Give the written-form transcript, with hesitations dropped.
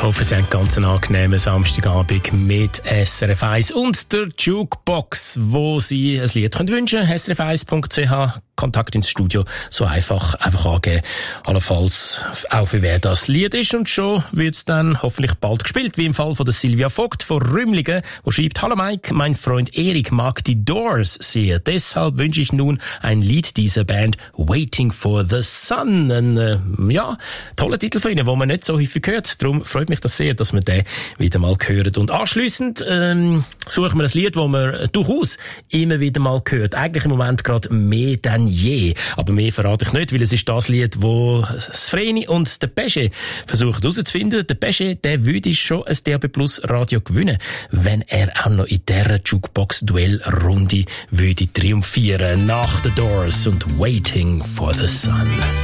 hoffe, Sie haben einen ganz angenehmen Samstagabend mit SRF 1 und der Jukebox, wo Sie ein Lied wünschen können. srf1.ch, Kontakt ins Studio, so einfach angeben. Allenfalls auch für wer das Lied ist, und schon wird es dann hoffentlich bald gespielt, wie im Fall von der Silvia Vogt von Rümlingen, wo schreibt: Hallo Mike, mein Freund Erik mag die Doors sehr, deshalb wünsche ich nun ein Lied dieser Band, Waiting for the Sun. Ein toller Titel von Ihnen, den man nicht so häufig hört. Darum freut mich das sehr, dass wir den wieder mal hören. Und anschliessend suchen wir ein Lied, das man durchaus immer wieder mal hört. Eigentlich im Moment gerade mehr denn je. Aber mehr verrate ich nicht, weil es ist das Lied, wo das Vreni und der Pesche versuchen herauszufinden. Der Pesche, der würde schon ein DAB Plus Radio gewinnen, wenn er auch noch in dieser Jukebox-Duell-Runde würde triumphieren. Nach The Doors und Waiting for the Sun.